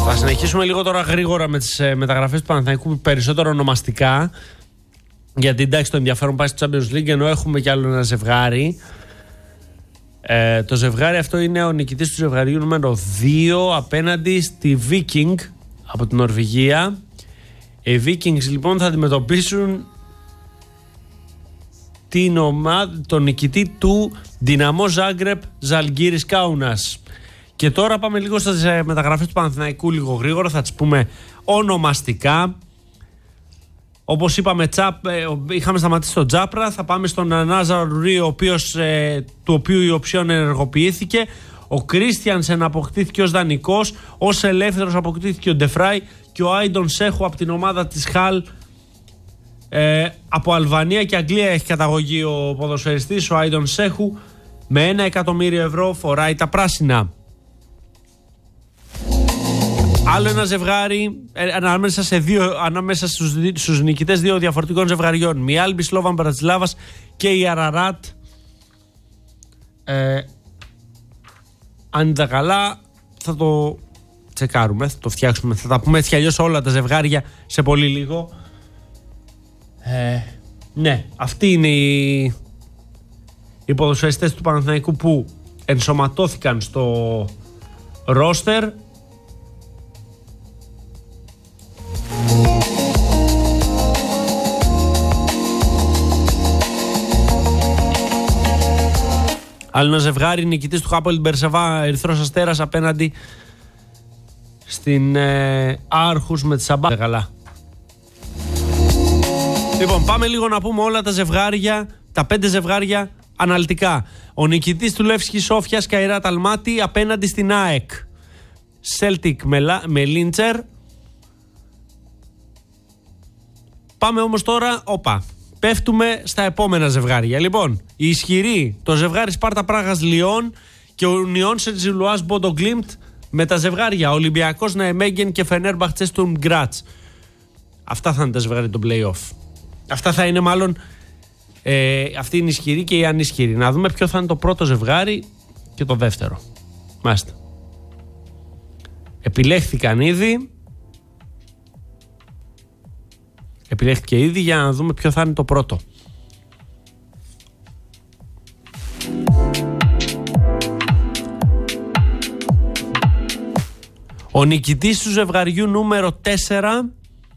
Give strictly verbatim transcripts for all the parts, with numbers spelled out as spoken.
Θα συνεχίσουμε λίγο τώρα γρήγορα με τις ε, μεταγραφές του Παναθηναϊκού, περισσότερο ονομαστικά. Γιατί εντάξει, το ενδιαφέρον πάει στο Champions League, ενώ έχουμε κι άλλο ένα ζευγάρι. Ε, το ζευγάρι αυτό είναι ο νικητής του ζευγαριού νούμερο δύο απέναντι στη Viking από την Νορβηγία. Οι Vikings λοιπόν θα αντιμετωπίσουν την ομάδα, τον νικητή του Δυναμό Ζάγκρεπ Ζαλγκίρις Κάουνας. Και τώρα πάμε λίγο στις μεταγραφές του Παναθηναϊκού λίγο γρήγορα, θα τις πούμε ονομαστικά. Όπως είπαμε, τσάπ, είχαμε σταματήσει στον Τζάπρα, θα πάμε στον Νάζαρο Ρουρί, ο οποίος, ε, του οποίου η οψιόν ενεργοποιήθηκε. Ο Κρίστιανσεν αποκτήθηκε ως δανεικός, ως ελεύθερος αποκτήθηκε ο Ντεφράι και ο Άιντον Σέχου από την ομάδα της Χαλ. Ε, από Αλβανία και Αγγλία έχει καταγωγή ο ποδοσφαιριστής, ο Άιντον Σέχου, με ένα εκατομμύριο ευρώ φοράει τα πράσινα. Άλλο ένα ζευγάρι ανάμεσα, σε δύο, ανάμεσα στους, στους νικητές δύο διαφορετικών ζευγαριών. Μιάλμπι Σλόβαν Μπρατσλάβας και η Αραράτ. Ε, αν είναι καλά θα το τσεκάρουμε, θα το φτιάξουμε. Θα τα πούμε έτσι κι αλλιώς όλα τα ζευγάρια σε πολύ λίγο. Ε, ναι, αυτοί είναι οι, οι ποδοσφαιριστές του Παναθηναϊκού που ενσωματώθηκαν στο ρόστερ. Άλλο ένα ζευγάρι, νικητής του Χάπολ Μπερσεβά, Ερυθρός Αστέρας απέναντι στην ε, Άρχους με τη Σαμπά. Καλά. Λοιπόν, πάμε λίγο να πούμε όλα τα ζευγάρια, τα πέντε ζευγάρια αναλυτικά. Ο νικητής του Λεύσκη Σόφιας Καϊράτ Αλμάτι απέναντι στην ΑΕΚ. Σέλτικ με Λίντσερ. Πάμε όμως τώρα, όπα, πέφτουμε στα επόμενα ζευγάρια. Λοιπόν, η ισχυρή, το ζευγάρι Σπάρτα Πράγας Λιόν και ο Νιόν Σεντζιλουάς Μπόντο Γκλίμπτ με τα ζευγάρια Ολυμπιακός Ναϊμέγγεν και Φενέρμπαχτσε Στουρμ Γκράτς. Αυτά θα είναι τα ζευγάρια του play-off. Αυτά θα είναι μάλλον, ε, αυτή είναι η ισχυρή και η ανισχυρή. Να δούμε ποιο θα είναι το πρώτο ζευγάρι και το δεύτερο. Μάλιστα. Επιλέχθηκαν ήδη. Επιλέχθηκε ήδη για να δούμε ποιο θα είναι το πρώτο. Ο νικητής του ζευγαριού νούμερο τέσσερα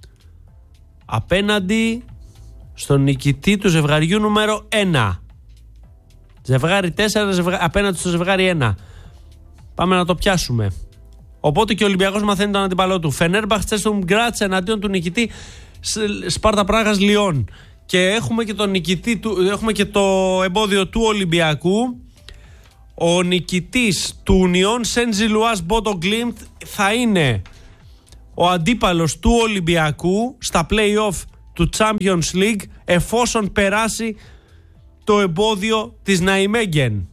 απέναντι στον νικητή του ζευγαριού νούμερο ένα. Ζευγάρι τέσσερα ζευγα... απέναντι στο ζευγάρι ένα. Πάμε να το πιάσουμε. Οπότε και ο Ολυμπιακός μαθαίνει τον αντίπαλό του. Φενέρμπαχτσε Στουρμ Γκράτς εναντίον του νικητή Σπάρτα Πράγας Λιόν. Και έχουμε και, τον νικητή του, έχουμε και το εμπόδιο του Ολυμπιακού. Ο νικητής του Νιόν Σεντζιλουάς Μπόντο Γκλίμπτ θα είναι ο αντίπαλος του Ολυμπιακού στα play-off του Champions League, εφόσον περάσει το εμπόδιο της Ναϊμέγγεν.